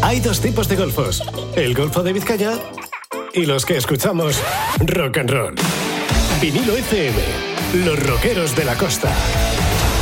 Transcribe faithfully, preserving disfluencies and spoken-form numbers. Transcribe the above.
Hay dos tipos de golfos, el Golfo de Vizcaya y los que escuchamos rock and roll. Vinilo F M, los rockeros de la costa.